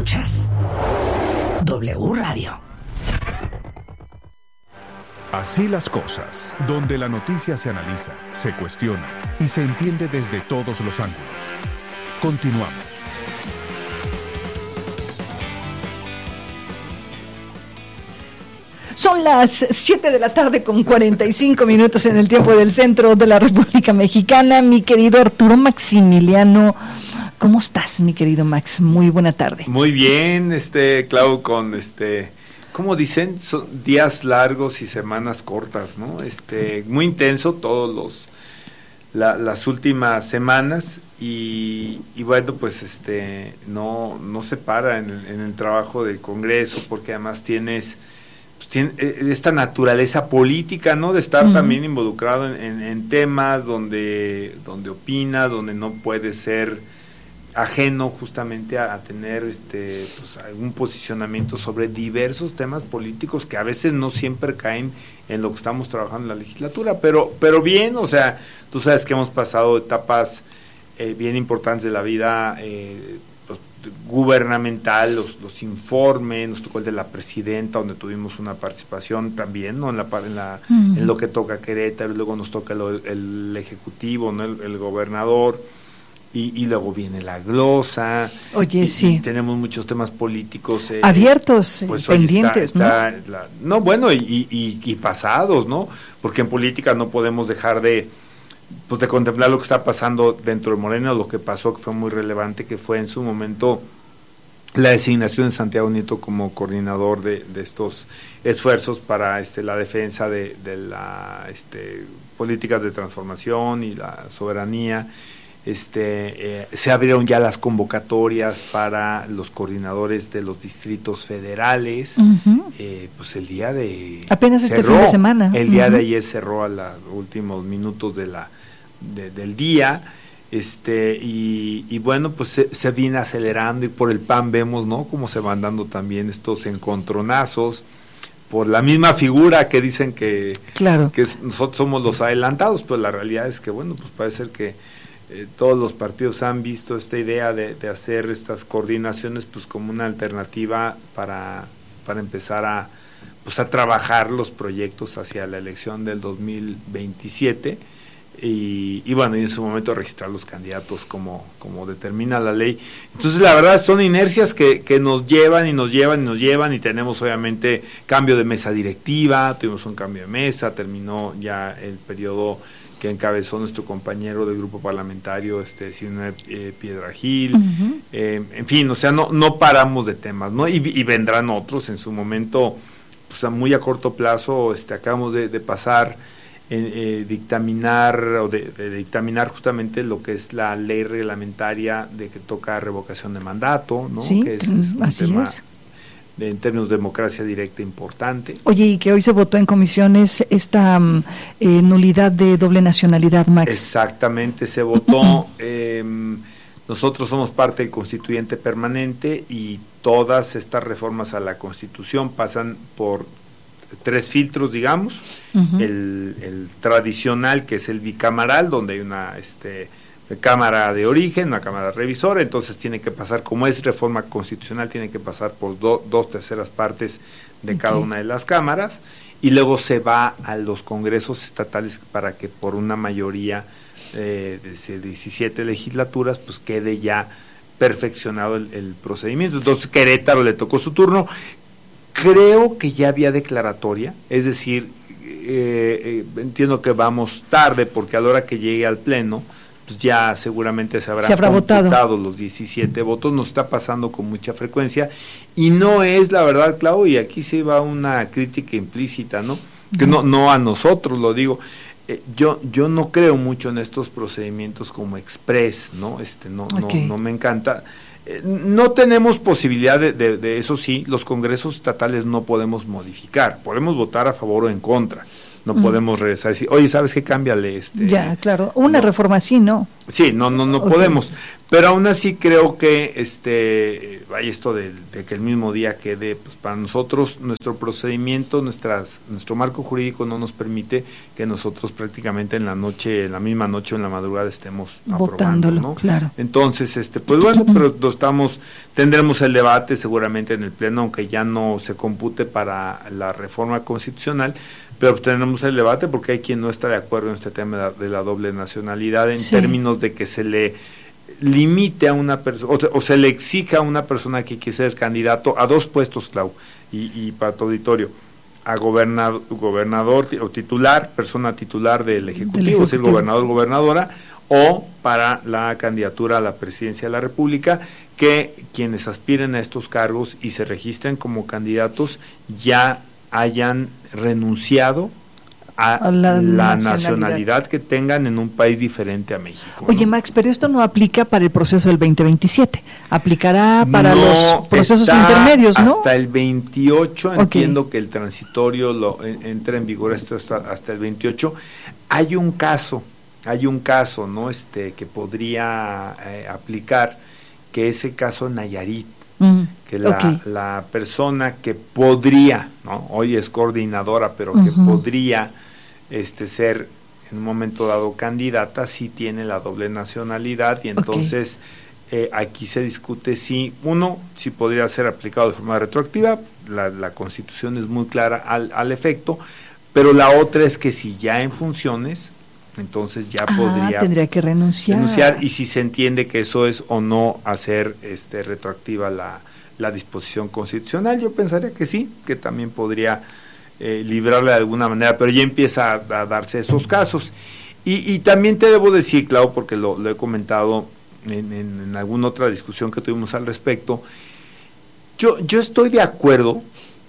Escuchas W Radio. Así las cosas, donde la noticia se analiza, se cuestiona y se entiende desde todos los ángulos. Continuamos. Son las 7 de la tarde con 45 minutos en el tiempo del centro de la República Mexicana. Mi querido Arturo Maximiliano, ¿cómo estás, mi querido Max? Muy buena tarde. Muy bien, Clau, con ¿cómo dicen? Son días largos y semanas cortas, ¿no? Muy intenso todos las últimas semanas y bueno, pues no se para en el trabajo del Congreso, porque además tiene esta naturaleza política, ¿no? De estar también involucrado en temas donde opina, donde no puede ser ajeno justamente a tener algún posicionamiento sobre diversos temas políticos que a veces no siempre caen en lo que estamos trabajando en la legislatura, pero bien, o sea, tú sabes que hemos pasado etapas bien importantes de la vida gubernamental, los informes, nos tocó el de la presidenta, donde tuvimos una participación también, ¿no? En lo que toca Querétaro, y luego nos toca el ejecutivo, ¿no? El gobernador, y luego viene la glosa. Oye, sí. Y tenemos muchos temas políticos abiertos, pues, pendientes, ¿no? Bueno, y pasados, ¿no? Porque en política no podemos dejar de contemplar lo que está pasando dentro de Morena, lo que pasó, que fue muy relevante, que fue en su momento la designación de Santiago Nieto como coordinador de estos esfuerzos para la defensa de la políticas de transformación y la soberanía. Se abrieron ya las convocatorias para los coordinadores de los distritos federales. Pues el día de apenas fin de semana, el día de ayer cerró a los últimos minutos del día, y bueno, pues se viene acelerando, y por el PAN vemos, ¿no?, cómo se van dando también estos encontronazos por la misma figura que dicen que nosotros somos los adelantados, pero la realidad es que, bueno, pues parece ser que todos los partidos han visto esta idea de hacer estas coordinaciones pues como una alternativa para empezar a trabajar los proyectos hacia la elección del 2027 y bueno, y en su momento registrar los candidatos como determina la ley. Entonces la verdad son inercias que nos llevan y tenemos obviamente cambio de mesa directiva, tuvimos un cambio de mesa, terminó ya el periodo que encabezó nuestro compañero del grupo parlamentario, Sidney Piedra Gil, en fin, o sea, no paramos de temas, ¿no? Y vendrán otros en su momento, pues a muy a corto plazo, acabamos de pasar dictaminar justamente lo que es la ley reglamentaria de que toca revocación de mandato, ¿no? Sí, que es un así tema es. En términos de democracia directa importante. Oye, y que hoy se votó en comisiones esta nulidad de doble nacionalidad, Max. Exactamente, se votó. Nosotros somos parte del constituyente permanente y todas estas reformas a la Constitución pasan por 3 filtros, digamos. El tradicional, que es el bicameral, donde hay una cámara de origen, una cámara revisora, entonces tiene que pasar, como es reforma constitucional, tiene que pasar por 2/3 partes de cada una de las cámaras, y luego se va a los congresos estatales para que por una mayoría de 17 legislaturas pues quede ya perfeccionado el procedimiento. Entonces Querétaro le tocó su turno. Creo que ya había declaratoria, es decir, entiendo que vamos tarde, porque a la hora que llegue al pleno pues ya seguramente se habrá computado los 17 votos. Nos está pasando con mucha frecuencia y no es la verdad, Clau, y aquí se va una crítica implícita, ¿no? Que no a nosotros, lo digo. Yo no creo mucho en estos procedimientos como express, ¿no? No me encanta. No tenemos posibilidad de eso, sí, los congresos estatales no podemos modificar, podemos votar a favor o en contra. No podemos regresar y decir, oye, ¿sabes qué? Cámbiale Ya, claro, una reforma así, ¿no? Sí, no okay. Podemos, pero aún así creo que hay esto de que el mismo día quede, pues para nosotros nuestro procedimiento, nuestro marco jurídico no nos permite que nosotros prácticamente en la misma noche o en la madrugada estemos votándolo, aprobando, ¿no? Claro. Entonces, pues bueno, pero tendremos el debate seguramente en el pleno, aunque ya no se compute para la reforma constitucional, pero tenemos el debate porque hay quien no está de acuerdo en este tema de la doble nacionalidad en términos de que se le limite a una persona o se le exija a una persona que quiere ser candidato a 2 puestos, Clau, y para tu auditorio, a gobernador o titular, persona titular del Ejecutivo, es decir, gobernador, gobernadora, o para la candidatura a la presidencia de la República, que quienes aspiren a estos cargos y se registren como candidatos ya hayan renunciado a la nacionalidad que tengan en un país diferente a México. Oye, ¿no? Max, pero esto no aplica para el proceso del 2027, aplicará para los procesos intermedios, ¿no? Hasta el 28, entiendo que el transitorio entra en vigor hasta el 28. Hay un caso, ¿no? Que podría aplicar, que es el caso Nayarit. Que la persona que podría, ¿no? Hoy es coordinadora, pero que podría ser en un momento dado candidata, sí tiene la doble nacionalidad, y entonces aquí se discute si podría ser aplicado de forma retroactiva. La Constitución es muy clara al efecto, pero la otra es que si ya en funciones, entonces ya tendría que renunciar, y si se entiende que eso es o no hacer retroactiva la disposición constitucional. Yo pensaría que sí, que también podría librarle de alguna manera, pero ya empieza a darse esos casos. Y también te debo decir, Clau, porque lo he comentado en alguna otra discusión que tuvimos al respecto, yo estoy de acuerdo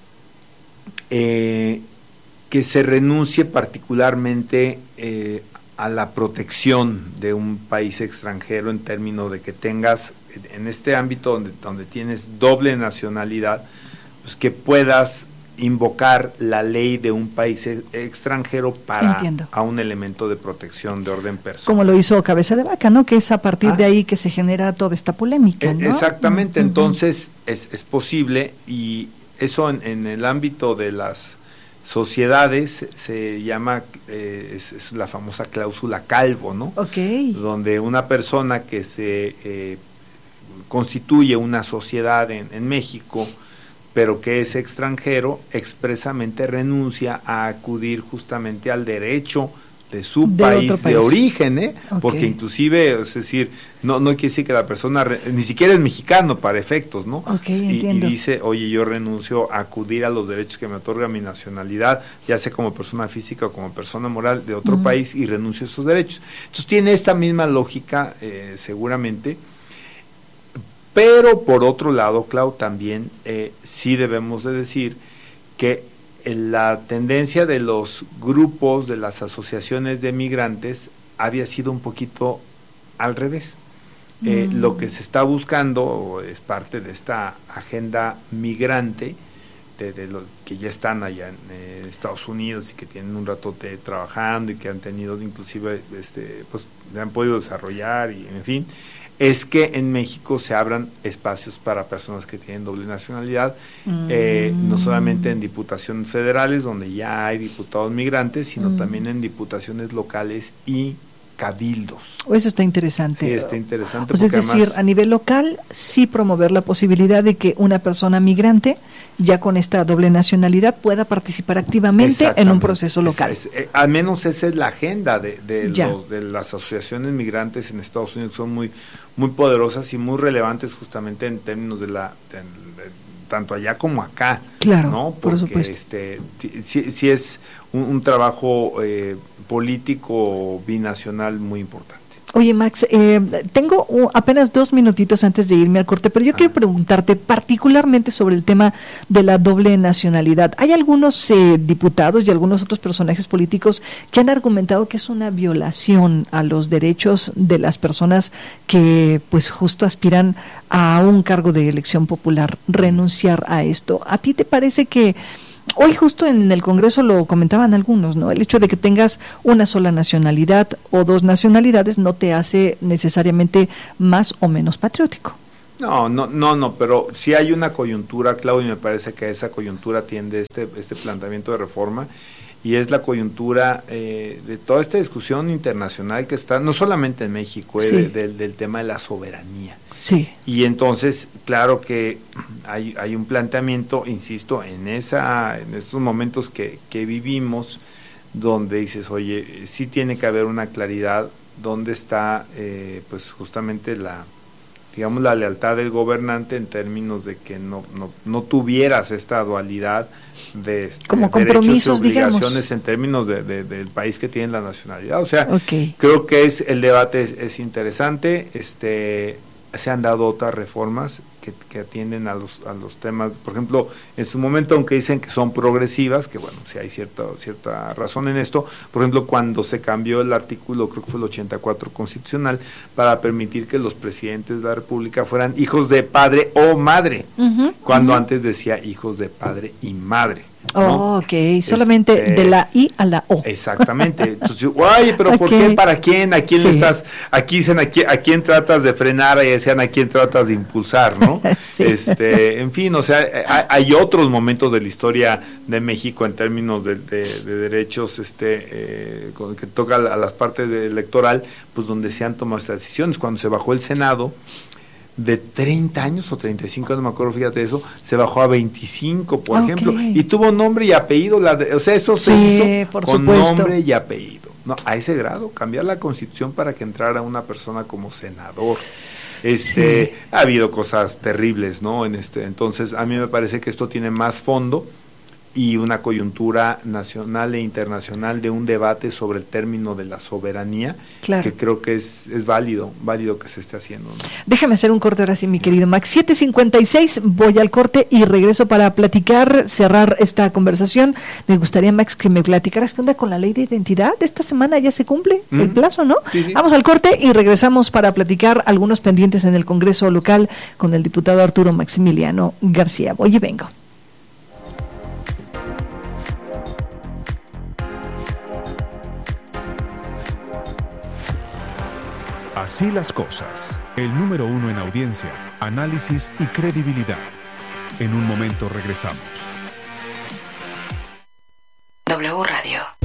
que se renuncie particularmente a la protección de un país extranjero en términos de que tengas, en este ámbito donde tienes doble nacionalidad, pues que puedas invocar la ley de un país extranjero para a un elemento de protección de orden personal. Como lo hizo Cabeza de Vaca, ¿no? Que es a partir de ahí que se genera toda esta polémica, ¿no? Exactamente, entonces es posible, y eso en el ámbito de las sociedades se llama, es la famosa cláusula Calvo, ¿no? Donde una persona que se constituye una sociedad en México, pero que es extranjero, expresamente renuncia a acudir justamente al derecho de su país de origen, porque inclusive, es decir, no quiere decir que la persona ni siquiera es mexicano para efectos, ¿no? Y dice, oye, yo renuncio a acudir a los derechos que me otorga mi nacionalidad, ya sea como persona física o como persona moral de otro país, y renuncio a esos derechos. Entonces tiene esta misma lógica, seguramente, pero por otro lado, Clau, también sí debemos de decir que la tendencia de los grupos, de las asociaciones de migrantes, había sido un poquito al revés. Lo que se está buscando es parte de esta agenda migrante de los que ya están allá en Estados Unidos y que tienen un ratote trabajando y que han tenido inclusive pues han podido desarrollar, y en fin, es que en México se abran espacios para personas que tienen doble nacionalidad, no solamente en diputaciones federales, donde ya hay diputados migrantes, sino también en diputaciones locales y cabildos. Eso está interesante. Sí, está interesante. Pues es decir, a nivel local, sí promover la posibilidad de que una persona migrante, ya con esta doble nacionalidad, pueda participar activamente en un proceso local. Al menos esa es la agenda de las asociaciones migrantes en Estados Unidos, que son muy poderosas y muy relevantes justamente en términos de tanto allá como acá. Claro, ¿no? Porque, por supuesto. Sí es un trabajo político binacional muy importante. Oye, Max, tengo apenas 2 minutitos antes de irme al corte, pero yo quiero preguntarte particularmente sobre el tema de la doble nacionalidad. Hay algunos diputados y algunos otros personajes políticos que han argumentado que es una violación a los derechos de las personas que pues justo aspiran a un cargo de elección popular, renunciar a esto. ¿A ti te parece que Hoy justo en el Congreso lo comentaban algunos, ¿no? El hecho de que tengas una sola nacionalidad o dos nacionalidades no te hace necesariamente más o menos patriótico. No, pero sí hay una coyuntura, Claudio, y me parece que a esa coyuntura tiende este planteamiento de reforma, y es la coyuntura de toda esta discusión internacional que está, no solamente en México, sí, del tema de la soberanía. Sí. Y entonces, claro que hay un planteamiento, insisto, en estos momentos que vivimos, donde dices, oye, sí tiene que haber una claridad, dónde está, pues justamente la lealtad del gobernante en términos de que no tuvieras esta dualidad de como compromisos, derechos y obligaciones, digamos, en términos del país que tiene la nacionalidad. O sea, okay, creo que el debate es interesante. Se han dado otras reformas que atienden a los temas, por ejemplo, en su momento, aunque dicen que son progresivas, que bueno, sí hay cierta razón en esto, por ejemplo, cuando se cambió el artículo, creo que fue el 84 constitucional, para permitir que los presidentes de la República fueran hijos de padre o madre, cuando antes decía hijos de padre y madre, ¿no? Ok, solamente de la I a la O. Exactamente. Entonces, oye, pero ¿por qué? ¿Para quién? ¿A quién le estás? Aquí dicen a quién tratas de frenar, ahí decían a quién tratas de impulsar, ¿no? Sí. En fin, o sea, hay otros momentos de la historia de México en términos de derechos, que toca a las partes electoral, pues donde se han tomado estas decisiones. Cuando se bajó el Senado de 30 años o 35, no me acuerdo, fíjate eso, se bajó a 25, por ejemplo, y tuvo nombre y apellido, o sea, eso se hizo por con supuesto, nombre y apellido. No, a ese grado, cambiar la Constitución para que entrara una persona como senador. Ha habido cosas terribles, ¿no? Entonces, a mí me parece que esto tiene más fondo y una coyuntura nacional e internacional de un debate sobre el término de la soberanía, claro, que creo que es válido que se esté haciendo, ¿no? Déjame hacer un corte ahora sí, mi querido Max. 7:56, voy al corte y regreso para platicar, cerrar esta conversación. Me gustaría, Max, que me platicaras qué onda con la ley de identidad. Esta semana ya se cumple el plazo, ¿no? Sí. Vamos al corte y regresamos para platicar algunos pendientes en el Congreso local con el diputado Arturo Maximiliano García. Voy y vengo. Así las cosas. El número 1 en audiencia, análisis y credibilidad. En un momento regresamos. W Radio.